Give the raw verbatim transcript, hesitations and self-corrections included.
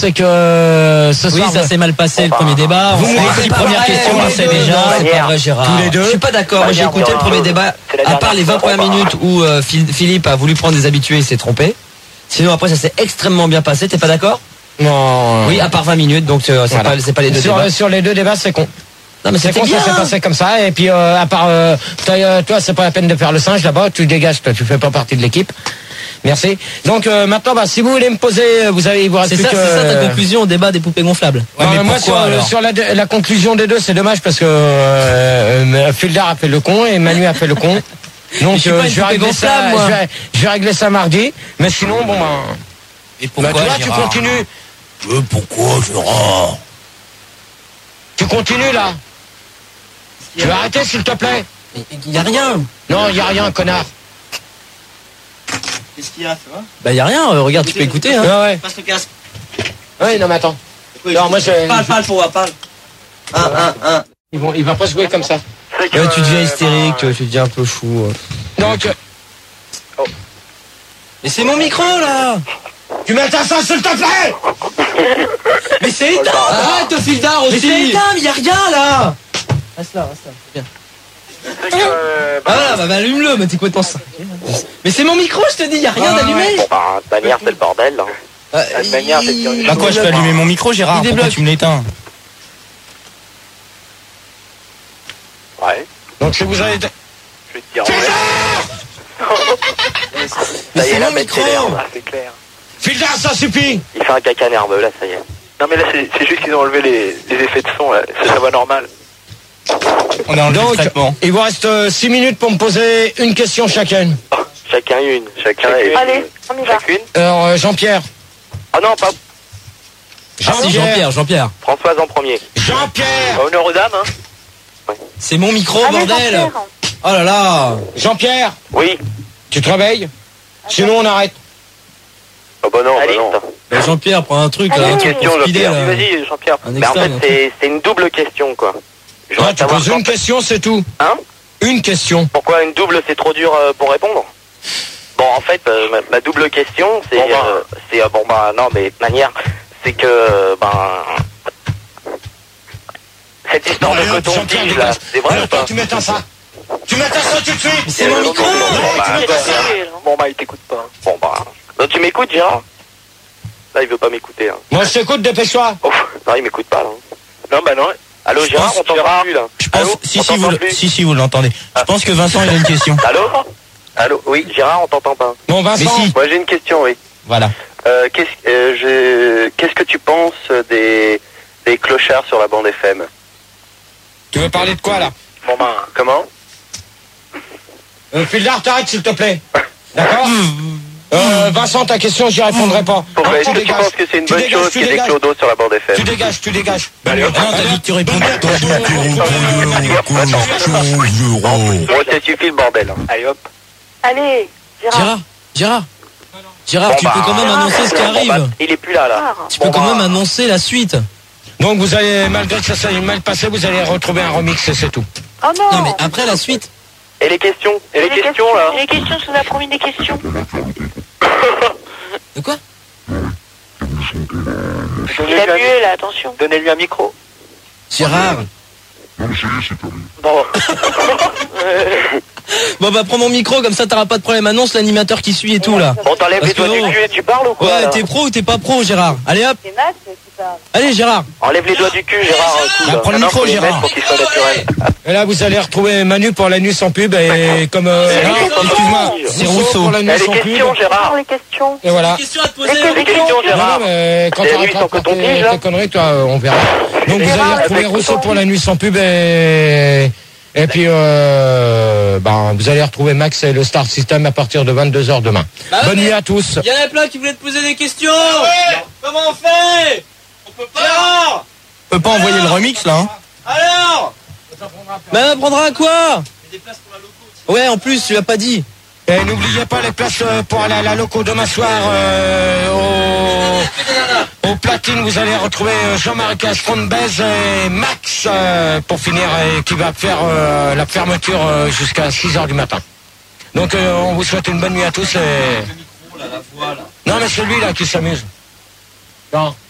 C'est que euh, ce oui, soir, ça s'est mal passé le premier débat. Vous les premières questions, on sait déjà. C'est pas vrai, Gérard. Tous les deux. Je suis pas d'accord. J'ai écouté le premier débat. À part les vingt premières minutes où euh, Philippe a voulu prendre des habitués, il s'est trompé. Sinon après ça s'est extrêmement bien passé. T'es pas d'accord? Non. Oui, à part vingt minutes, donc euh, c'est voilà. pas, c'est pas les deux sur, débats. sur les deux débats, c'est con. Non mais c'est c'était con, bien. ça s'est passé comme ça. Et puis euh, à part euh, toi, euh, toi, c'est pas la peine de faire le singe là-bas. Tu dégages, toi, tu fais pas partie de l'équipe. Merci. Donc euh, maintenant, bah, si vous voulez me poser, vous avez, il vous reste C'est plus ça, que. c'est ça ta conclusion au débat des poupées gonflables. Ouais, non, mais moi pourquoi, sur, sur la, la conclusion des deux, c'est dommage parce que euh, Fildar a fait le con et Manu a fait le con. Donc je, euh, je, vais régler ça, je, vais, je vais régler ça mardi. Mais sinon, bon ben. Et pourquoi, bah, tu vois, tu Gérard continues. euh, Pourquoi, Gérard? Tu continues là. Tu vas arrêter s'il te plaît. Il y a rien. Non, il y a rien, connard. Qu'est-ce qu'il y a, ça va? Bah y a rien. Euh, regarde, tu peux écouter. Hein. Ouais, ouais. Passe le casque. Ouais, non mais attends. Non, moi je. Parle, parle pour moi, parle. Un, un, un. Ils vont, il va pas jouer comme ça. Ouais, tu deviens hystérique, tu deviens un peu fou. Donc. Oh. Mais c'est mon micro là. Tu mets ta ça s'il te plaît. Mais c'est éteint. Arrête, Fildar aussi. Mais c'est éteint, mais y a rien là. Reste là, reste là. Bien. Ah voilà, bah, bah allume-le, mais t'es complètement ça. Mais c'est mon micro, je te dis, y a rien d'allumé. Bon bah, de manière, c'est le bordel là. Euh, de manière, c'est Bah quoi, je peux allumer mon micro, Gérard? Pourquoi tu me l'éteins? Ouais. Donc si vous avez. Je vais te dire ouais. Ça y est, là, mettre c'est l'air, c'est clair. Fildar, ça suffit. Il fait un caca nerveux là, ça y est. Non mais là, c'est juste qu'ils ont enlevé les, les effets de son, là. C'est sa voix normale. On est en Donc, traitement. il vous reste six minutes pour me poser une question chacune. Chacun une. Chacun une. Allez, on y va. Chacune. Alors, euh, Jean-Pierre. Ah non, pas. Ah si, Jean-Pierre, Jean-Pierre. Françoise en premier. Jean-Pierre. Honneur aux dames, hein. C'est mon micro, Allez, bordel. Jean-Pierre. Oh là là. Jean-Pierre. Oui. Tu te réveilles. Sinon, on arrête. Oh bah non, bah non. Bah, Jean-Pierre, prends un truc là, Allez, un truc Question, pour speeder, Jean-Pierre. là. Vas-y, Jean-Pierre. Un Mais en externe, fait, c'est c'est une double question, quoi. Je Ah, voudrais tu savoir poses une question, c'est tout. Hein? Une question. Pourquoi une double, c'est trop dur euh, pour répondre? Bon, en fait, euh, ma, ma double question, c'est... Bon, bah, euh, c'est, euh, bon, bah, non, mais de manière, c'est que, euh, ben... Cette histoire Allez, de hop, coton-tige, Jean-Pierre, là, dégage. c'est vrai Alors, ou toi, pas? tu mets un ça. Tu mets un ça tout de suite. C'est mon micro. Bon, bah, tu mets bah, ça. bon, bah, il t'écoute pas. Bon, bah... Donc, tu m'écoutes, Gérard? Là, il veut pas m'écouter, hein. Moi, je t'écoute, dépêche-toi. Oh, non, il m'écoute pas, là. Non, bah, non. Allô, Je Gérard, pense- on t'entend plus, là. Je pense, Allô, si, on si, vous, t'entend le- plus. si, si, vous l'entendez. Je pense que Vincent, il a une question. Allô? Allô? Oui, Gérard, on t'entend pas. Bon, Vincent. Mais si. Moi, j'ai une question, oui. Voilà. Euh, qu'est-ce, euh, je, qu'est-ce que tu penses des, des clochards sur la bande F M? Tu veux parler de quoi, là? Bon ben, comment? Euh, Fildar, t'arrêtes, s'il te plaît. D'accord? Euh, Vincent, ta question, j'y répondrai pas. Pourquoi? Donc, Est-ce que tu penses que c'est une Tu bonne dégages, chose tu qu'il y ait des dégages. clodos sur la bande F M? Tu dégages, tu dégages. Allez, hop. Ah non, t'as dit que tu répondais. Bon, ça suffit le bordel. Allez hop. Allez, Gérard. Gérard, Gérard. Gérard, Bon, tu bah, peux quand même annoncer ce qui bon, bah, arrive. il est plus là, là. Gérard. Tu peux bon, quand bah, même annoncer la suite. Donc, vous allez, malgré que ça soit mal passé, vous allez retrouver un remix et c'est tout. Oh non. Non mais après la suite. Et les questions? Et les Les questions, là? Les questions, je vous ai promis des questions. De quoi? Il a mué, là, attention. Donnez-lui un micro. Gérard. Bon. Bon bah prends mon micro, comme ça t'auras pas de problème. Annonce l'animateur qui suit et tout là. On t'enlève Parce les doigts que du non. cul et tu parles ou quoi? Ouais, là t'es pro ou t'es pas pro, Gérard? Allez hop. C'est Max qui parle. Allez Gérard. Enlève les doigts du cul, Gérard. un coup, Ah, là. prends le Maintenant, micro, faut les Gérard. mettre pour qu'il soit naturel. Et là, vous allez retrouver Manu pour la nuit sans pub et comme, euh, non, excuse-moi, C'est Rousseau. pour la Eh, nuit les sans pub. questions, Gérard. Les questions. Et voilà. Question à te poser. Les Les questions, Non, non, Gérard. mais quand Et tu la nuit sans arrêteras de coton-tige, tes, là. tes conneries, toi, euh, on verra. Donc, vous Gérard, allez retrouver avec Rousseau coton. pour la nuit sans pub et, et puis, euh, ben, vous allez retrouver Max et le Star System à partir de vingt-deux heures demain. Bah, Bonne mais- nuit à tous. Il y en a plein qui voulaient te poser des questions. Comment on fait? On peut pas. Gérard. On peut pas envoyer le remix, là, hein. Alors. Mais on apprendra à quoi? Ouais, en plus, tu l'as pas dit. Et n'oubliez pas les places euh, pour aller à la loco demain soir euh, au, au platine. Vous allez retrouver euh, Jean-Marie Castron-Bez et Max euh, pour finir et qui va faire euh, la fermeture euh, jusqu'à six heures du matin. Donc euh, on vous souhaite une bonne nuit à tous. Et... Non mais c'est lui là qui s'amuse. Non.